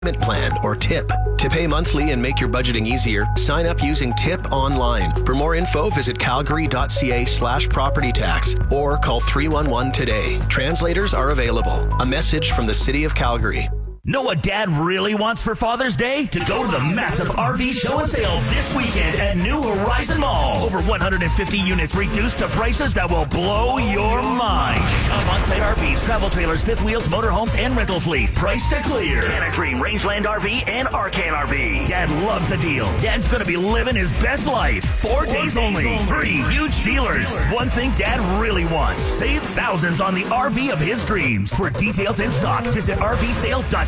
Plan or TIP. To pay monthly and make your budgeting easier, sign up using TIP online. For more info, visit calgary.ca/property tax or call 311 today. Translators are available. A message from the City of Calgary. Know what Dad really wants for Father's Day? To go to the massive RV show and sale this weekend at New Horizon Mall. Over 150 units reduced to prices that will blow your mind. Shop on-site RVs, travel trailers, fifth wheels, motorhomes, and rental fleets. Price to clear. Canna Dream, Rangeland RV, and Arcan RV. Dad loves a deal. Dad's going to be living his best life. 4 days only. 3 huge dealers. One thing Dad really wants. Save thousands on the RV of his dreams. For details in stock, visit rvsale.ca.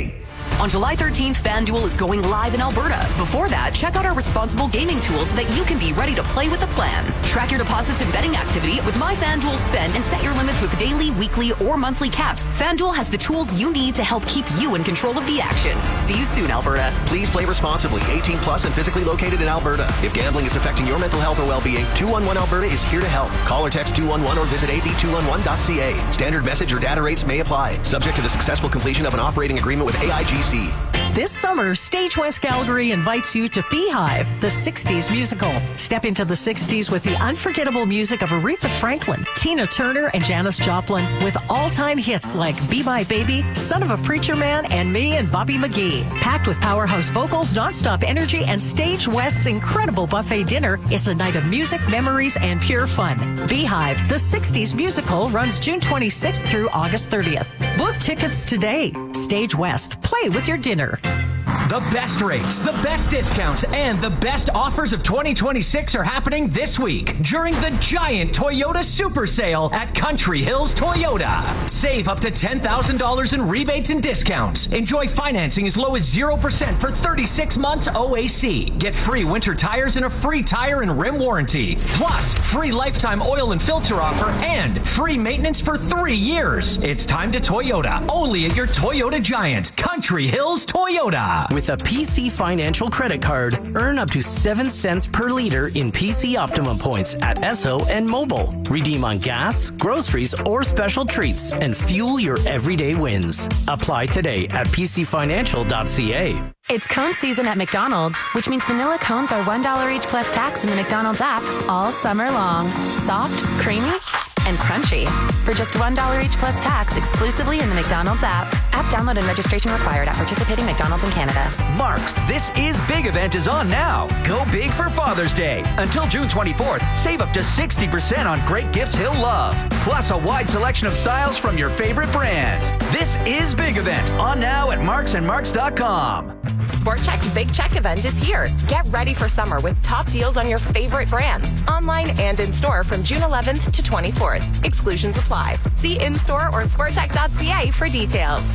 On July 13th, FanDuel is going live in Alberta. Before that, check out our responsible gaming tools so that you can be ready to play with a plan. Track your deposits and betting activity with My FanDuel Spend and set your limits with daily, weekly, or monthly caps. FanDuel has the tools you need to help keep you in control of the action. See you soon, Alberta. Please play responsibly. 18 plus and physically located in Alberta. If gambling is affecting your mental health or well-being, 211 Alberta is here to help. Call or text 211 or visit ab211.ca. Standard message or data rates may apply. Subject to the successful completion of an operating agreement with AIGC. This summer, Stage West Calgary invites you to Beehive, the 60s musical. Step into the 60s with the unforgettable music of Aretha Franklin, Tina Turner, and Janis Joplin, with all-time hits like Be My Baby, Son of a Preacher Man, and Me and Bobby McGee. Packed with powerhouse vocals, nonstop energy, and Stage West's incredible buffet dinner, it's a night of music, memories, and pure fun. Beehive, the 60s musical, runs June 26th through August 30th. Book tickets today. Stage West. Play with your dinner. The best rates, the best discounts, and the best offers of 2026 are happening this week during the giant Toyota Super Sale at Country Hills Toyota. Save up to $10,000 in rebates and discounts. Enjoy financing as low as 0% for 36 months OAC. Get free winter tires and a free tire and rim warranty. Plus, free lifetime oil and filter offer and free maintenance for 3 years. It's time to Toyota, only at your Toyota Giant, Country Hills Toyota. With a PC Financial credit card, earn up to 7 cents per liter in PC Optimum points at Esso and Mobile. Redeem on gas, groceries, or special treats and fuel your everyday wins. Apply today at pcfinancial.ca. It's cone season at McDonald's, which means vanilla cones are $1 each plus tax in the McDonald's app all summer long. Soft, creamy, and crunchy. For just $1 each plus tax exclusively in the McDonald's app. App download and registration required at participating McDonald's in Canada. Mark's This Is Big event is on now. Go big for Father's Day. Until June 24th, save up to 60% on great gifts he'll love. Plus a wide selection of styles from your favorite brands. This Is Big event on now at marksandmarks.com. Sport Chek's Big Check event is here. Get ready for summer with top deals on your favorite brands, online and in store from June 11th to 24th. Exclusions apply. See in-store or sportchek.ca for details.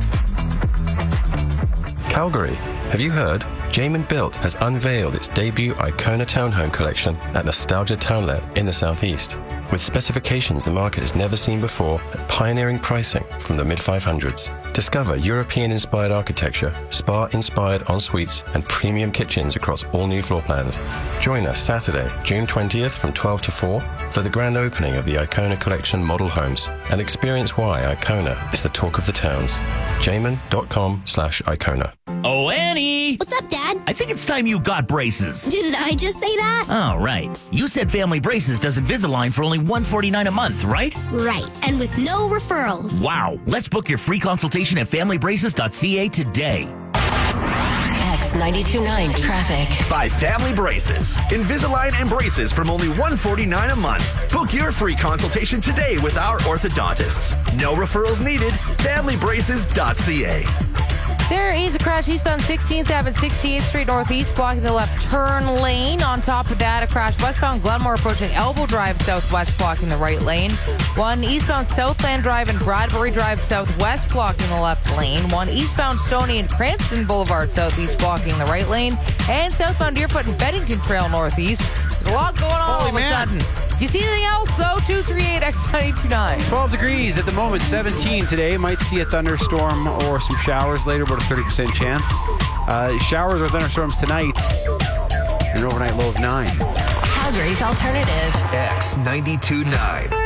Calgary, have you heard? Jamin Built has unveiled its debut Icona Townhome collection at Nostalgia Townlet in the southeast. With specifications the market has never seen before and pioneering pricing from the mid-500s. Discover European-inspired architecture, spa-inspired en-suites, and premium kitchens across all new floor plans. Join us Saturday, June 20th from 12 to 4 for the grand opening of the Icona Collection model homes and experience why Icona is the talk of the towns. Jamin.com/Icona. Oh, Annie! What's up, Dad? I think it's time you got braces. Didn't I just say that? Oh, right. You said Family Braces does Invisalign for only $149 a month, right? Right, and with no referrals. Wow. Let's book your free consultation at familybraces.ca today. X92.9 Traffic. By Family Braces. Invisalign and braces from only $149 a month. Book your free consultation today with our orthodontists. No referrals needed. Familybraces.ca. There is a crash eastbound 16th Ave and 68th Street Northeast, blocking the left turn lane. On top of that, a crash westbound Glenmore approaching Elbow Drive southwest, blocking the right lane. One eastbound Southland Drive and Bradbury Drive southwest, blocking the left lane. One eastbound Stoney and Cranston Boulevard southeast, blocking the right lane. And southbound Deerfoot and Beddington Trail northeast. There's a lot going on all of a sudden. You see anything else, though? 238-X92.9. 12 degrees at the moment, 17 today. Might see a thunderstorm or some showers later, about a 30% chance. Showers or thunderstorms tonight, and an overnight low of 9. Calgary's alternative. X92.9.